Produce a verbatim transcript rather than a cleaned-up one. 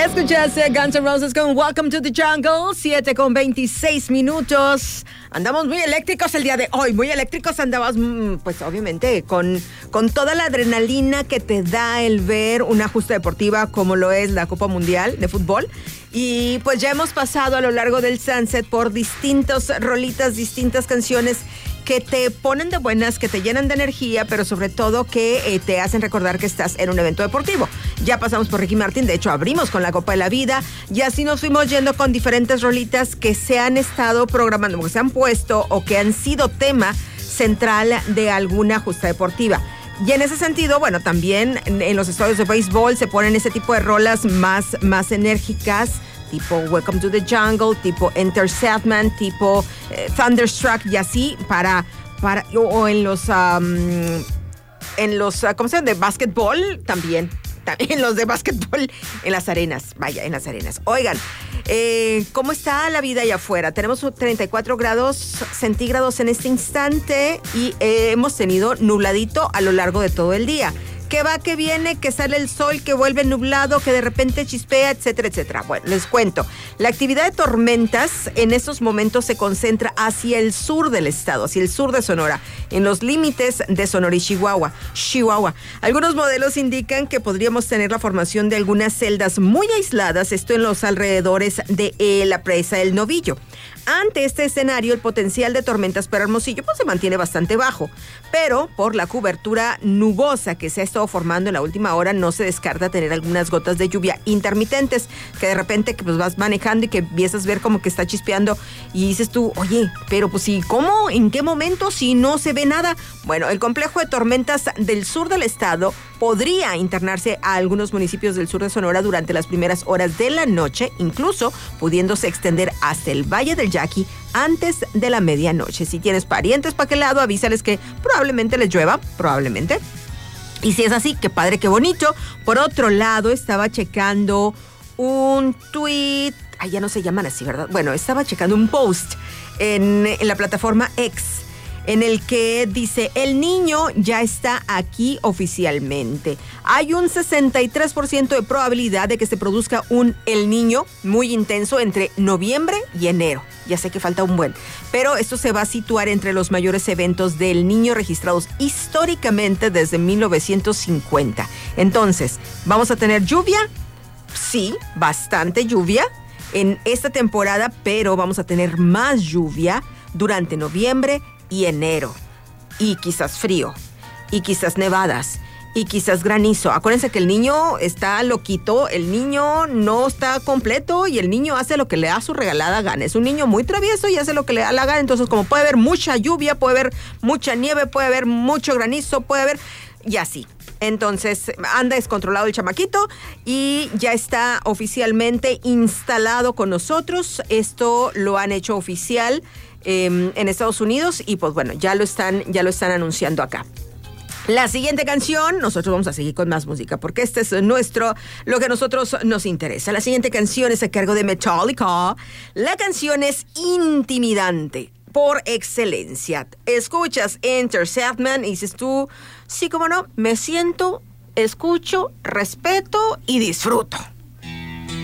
Escuchaste Guns N' Roses con Welcome to the Jungle, siete con veintiséis minutos. Andamos muy eléctricos el día de hoy, muy eléctricos andamos, pues obviamente, con, con toda la adrenalina que te da el ver una justa deportiva como lo es la Copa Mundial de Fútbol. Y pues ya hemos pasado a lo largo del Sunset por distintas rolitas, distintas canciones que te ponen de buenas, que te llenan de energía, pero sobre todo que eh, te hacen recordar que estás en un evento deportivo. Ya pasamos por Ricky Martin, de hecho abrimos con la Copa de la Vida, y así nos fuimos yendo con diferentes rolitas que se han estado programando, que se han puesto o que han sido tema central de alguna justa deportiva. Y en ese sentido, bueno, también en los estadios de béisbol se ponen ese tipo de rolas más, más enérgicas, tipo Welcome to the Jungle, tipo Enter Sandman, tipo eh, Thunderstruck, y así para, para o, o en los um, en los, ¿cómo se llama? De básquetbol también. En los de básquetbol, en las arenas, vaya, en las arenas. Oigan, eh, ¿cómo está la vida allá afuera? Tenemos treinta y cuatro grados centígrados en este instante y eh, hemos tenido nubladito a lo largo de todo el día. Que va, que viene, que sale el sol, que vuelve nublado, que de repente chispea, etcétera, etcétera. Bueno, les cuento. La actividad de tormentas en estos momentos se concentra hacia el sur del estado, hacia el sur de Sonora, en los límites de Sonora y Chihuahua. Chihuahua. Algunos modelos indican que podríamos tener la formación de algunas celdas muy aisladas, esto en los alrededores de eh, la presa del Novillo. Ante este escenario, el potencial de tormentas para Hermosillo pues, se mantiene bastante bajo, pero por la cobertura nubosa que se ha estado formando en la última hora, no se descarta tener algunas gotas de lluvia intermitentes, que de repente que pues, vas manejando y que empiezas a ver como que está chispeando y dices tú, oye, pero pues sí, ¿cómo? ¿En qué momento? Si no se ve nada. Bueno, el complejo de tormentas del sur del estado podría internarse a algunos municipios del sur de Sonora durante las primeras horas de la noche, incluso pudiéndose extender hasta el Valle del Yaqui antes de la medianoche. Si tienes parientes para aquel lado, avísales que probablemente les llueva, probablemente. Y si es así, qué padre, qué bonito. Por otro lado, estaba checando un tweet, ah, ya no se llaman así, ¿verdad? Bueno, estaba checando un post en, en la plataforma X, en el que dice, el niño ya está aquí oficialmente. Hay un sesenta y tres por ciento de probabilidad de que se produzca un El Niño muy intenso entre noviembre y enero. Ya sé que falta un buen, pero esto se va a situar entre los mayores eventos del Niño registrados históricamente desde mil novecientos cincuenta. Entonces, ¿vamos a tener lluvia? Sí, bastante lluvia en esta temporada, pero vamos a tener más lluvia durante noviembre y enero, y quizás frío, y quizás nevadas, y quizás granizo. Acuérdense que el niño está loquito, el niño no está completo, y el niño hace lo que le da su regalada gana. Es un niño muy travieso y hace lo que le da la gana, entonces como puede haber mucha lluvia, puede haber mucha nieve, puede haber mucho granizo, puede haber... y así. Entonces anda descontrolado el chamaquito y ya está oficialmente instalado con nosotros. Esto lo han hecho oficial eh, en Estados Unidos y pues bueno, ya lo están, ya lo están anunciando acá. La siguiente canción, nosotros vamos a seguir con más música porque este es nuestro, lo que a nosotros nos interesa. La siguiente canción es a cargo de Metallica. La canción es intimidante por excelencia. Escuchas Enter Sandman y dices tú, sí, cómo no, me siento, escucho, respeto y disfruto.